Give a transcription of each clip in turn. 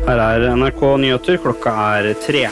Her NRK Nyheter, klokka 3.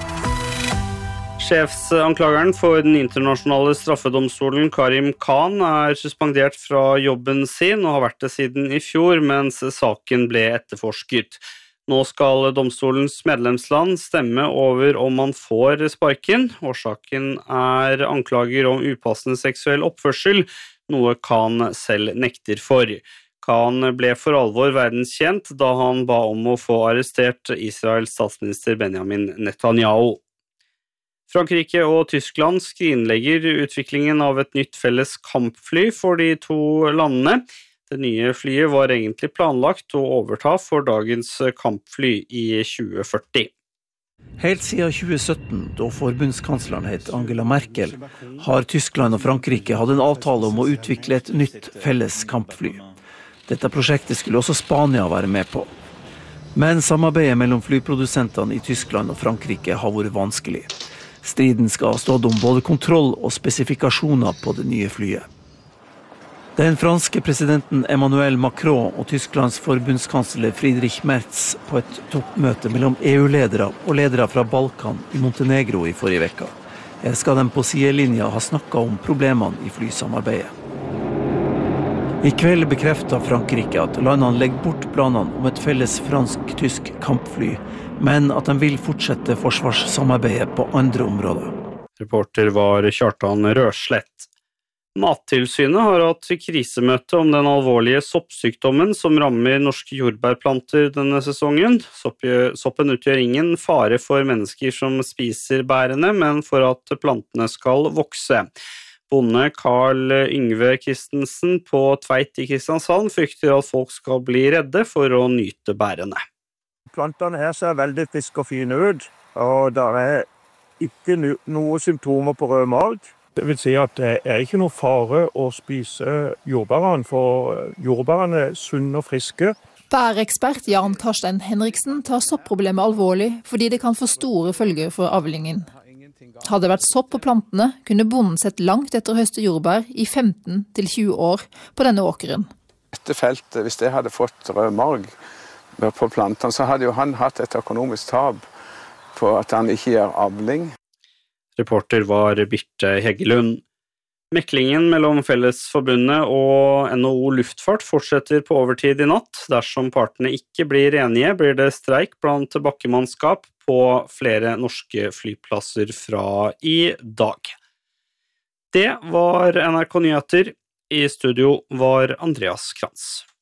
Sjefsanklageren for den internasjonale straffedomstolen Karim Khan suspendert fra jobben sin og har vært det siden i fjor, mens saken ble etterforsket. Nå skal domstolens medlemsland stemme over om han får sparken. Årsaken anklager om upassende seksuell oppførsel, noe Khan selv nekter for. Khan ble for alvor verdenskjent da han ba om å få arrestert Israels statsminister Benjamin Netanyahu. Frankrike og Tyskland skrinlegger utviklingen av et nytt felles kampfly for de to landene. Det nye flyet var egentlig planlagt å overta for dagens kampfly i 2040. Helt siden 2017, da forbundskansleren het Angela Merkel, har Tyskland og Frankrike hatt en avtale om å utvikle et nytt felles kampfly. Dette prosjektet skulle også Spania være med på. Men samarbeidet mellom flyprodusentene i Tyskland og Frankrike har vært vanskelig. Striden skal ha stått om både kontroll og spesifikasjoner på det nye flyet. Den franske presidenten Emmanuel Macron og Tysklands forbundskansler Friedrich Merz på et toppmøte mellom EU-ledere og ledere fra Balkan i Montenegro i forrige vekka. Her skal de på sidelinja ha snakket om problemene i flysamarbeidet. I kveld bekreftet Frankrike at landene legger bort planene om et felles fransk-tysk kampfly, men at de vil fortsette forsvarssamarbeidet på andre områder. Reporter var Kjartan Røslett. Mattilsynet har hatt krisemøte om den alvorlige soppsykdommen som rammer norske jordbærplanter denne sesongen. Soppen utgjør ingen fare for mennesker som spiser bærene, men for at plantene skal vokse. Bonde Karl Yngve Kristensen på Tveit i Kristiansand frykter at folk skal bli redde for å nyte bærene. Plantene her ser veldig friske og fine ut, og det ikke noen symptomer på rød mage. Det vil si at det ikke noe fare å spise jordbærene, for jordbærene er sunne og friske. Bærekspert Jan Karstein Henriksen tar soppproblemet alvorlig fordi det kan få store følger for avlingen. Hadde det vært sopp på plantene, kunne bonden sett langt etter å høste jordbær i 15 til 20 år på denne åkeren. Dette feltet, hvis det hadde fått rød marg på plantene, så hadde jo han hatt et økonomisk tap på at han ikke gjør avling. Reporter var Birte Heggelund. Meklingen mellom Fellesforbundet og NHO Luftfart fortsetter på overtid i natt. Dersom partene ikke blir enige, blir det streik blant bakkemannskap på flere norske flyplasser fra i dag. Det var NRK Nyheter. I studio var Andreas Krantz.